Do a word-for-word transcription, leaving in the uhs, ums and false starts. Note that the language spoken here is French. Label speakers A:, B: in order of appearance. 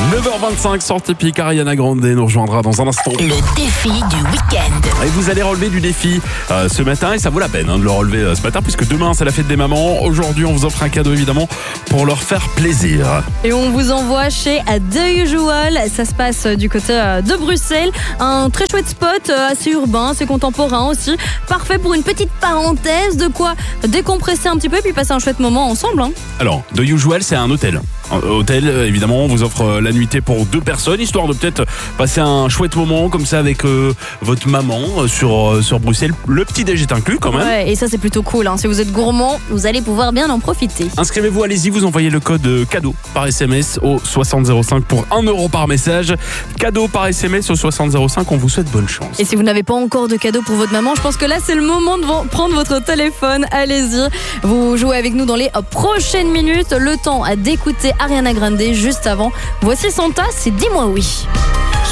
A: neuf heures vingt-cinq, sur Typique, Ariana Grande nous rejoindra dans un instant.
B: Le défi du week-end.
A: Et vous allez relever du défi euh, ce matin, et ça vaut la peine hein, de le relever euh, ce matin, puisque demain c'est la fête des mamans. Aujourd'hui on vous offre un cadeau évidemment pour leur faire plaisir.
C: Et on vous envoie chez The Usual. Ça se passe du côté de Bruxelles. Un très chouette spot, assez urbain, assez contemporain aussi. Parfait pour une petite parenthèse, de quoi décompresser un petit peu et puis passer un chouette moment ensemble. Hein.
A: Alors, The Usual, c'est un hôtel. Un hôtel, évidemment, on vous offre la nuitée pour deux personnes, histoire de peut-être passer un chouette moment comme ça avec euh, votre maman sur, euh, sur Bruxelles. Le petit déj est inclus quand même.
C: Ouais, et ça c'est plutôt cool. Hein. Si vous êtes gourmand, vous allez pouvoir bien en profiter.
A: Inscrivez-vous, allez-y, vous envoyez le code cadeau par S M S au soixante zéro cinq pour un euro par message. Cadeau par S M S au soixante zéro cinq, on vous souhaite bonne chance.
C: Et si vous n'avez pas encore de cadeau pour votre maman, je pense que là c'est le moment de prendre votre téléphone. Allez-y, vous jouez avec nous dans les prochaines minutes. Le temps d'écouter Ariana Grande juste avant. Voici Santa, c'est Dis-moi oui.